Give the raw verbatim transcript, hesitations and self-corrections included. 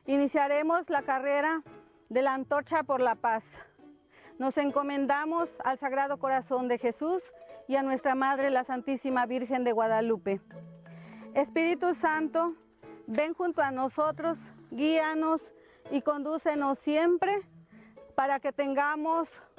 Iniciaremos la carrera de la Antorcha por la Paz. Nos encomendamos al Sagrado Corazón de Jesús y a nuestra Madre, la Santísima Virgen de Guadalupe. Espíritu Santo, ven junto a nosotros, guíanos y condúcenos siempre para que tengamos